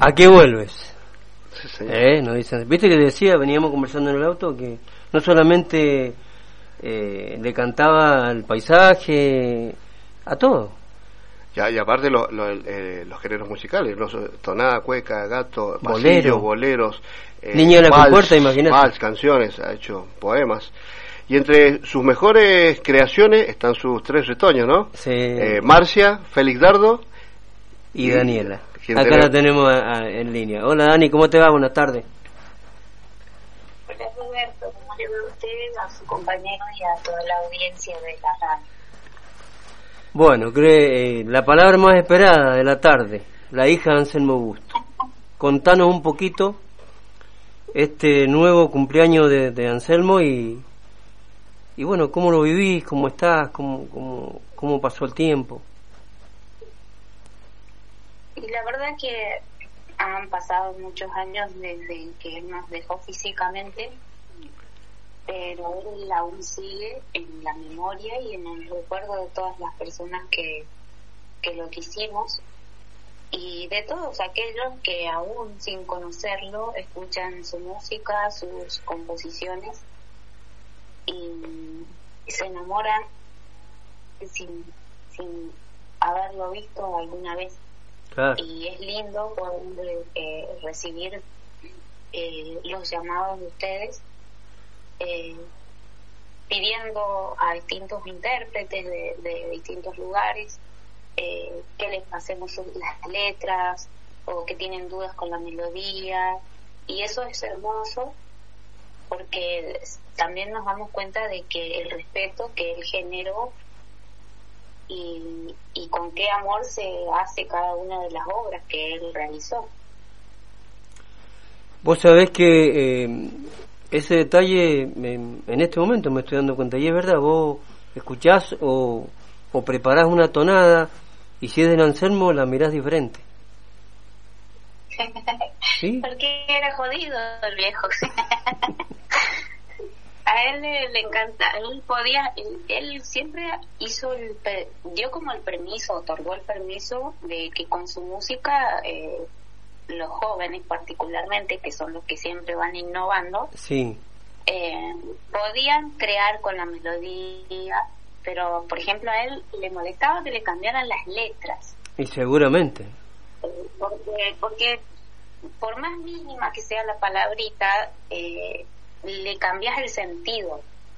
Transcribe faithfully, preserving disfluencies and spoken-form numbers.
¿A qué vuelves? Sí, sí. ¿Eh? Nos dicen, viste que decía, veníamos conversando en el auto, que no solamente eh, le cantaba al paisaje, a todo. Y, y aparte lo, lo, eh, los géneros musicales, los, tonada, cueca, gato, Bolero. pasillo, boleros, eh, Niña de la vals, compuerta, imagínate. vals, canciones, ha hecho poemas. Y entre sus mejores creaciones están sus tres retoños, ¿no? Sí. Eh, Marcia, Félix Dardo Y Daniela. ¿Quién Acá tiene? la tenemos a, a, en línea. Hola Dani, ¿cómo te va? Buenas tardes. Hola Roberto, ¿cómo le va a usted, a su compañero y a toda la audiencia de la radio? Bueno, cree, eh, la palabra más esperada de la tarde, la hija de Anselmo Busto. Contanos un poquito este nuevo cumpleaños de, de Anselmo y, y bueno, ¿cómo lo vivís? ¿Cómo estás? ¿Cómo, cómo, cómo pasó el tiempo? Y la verdad que han pasado muchos años desde que él nos dejó físicamente, pero él aún sigue en la memoria y en el recuerdo de todas las personas que, que lo quisimos y de todos aquellos que aún sin conocerlo escuchan su música, sus composiciones y, y se enamoran sin, sin haberlo visto alguna vez. Claro. Y es lindo poder eh, recibir eh, los llamados de ustedes eh, pidiendo a distintos intérpretes de, de distintos lugares eh, que les pasemos las letras o que tienen dudas con la melodía, y eso es hermoso porque también nos damos cuenta de que el respeto que él generó y, y con qué amor se hace cada una de las obras que él realizó. Vos sabés que eh, ese detalle me, en este momento me estoy dando cuenta, y es verdad, vos escuchás o, o preparás una tonada y si es del Anselmo la mirás diferente. ¿Sí? Porque era jodido el viejo. A él le, le encanta, él podía, él, él siempre hizo, el, dio como el permiso, otorgó el permiso de que con su música, eh, los jóvenes particularmente, que son los que siempre van innovando, sí. eh, podían crear con la melodía, pero por ejemplo a él le molestaba que le cambiaran las letras. Y seguramente. Porque, porque por más mínima que sea la palabrita, eh, le cambias el sentido.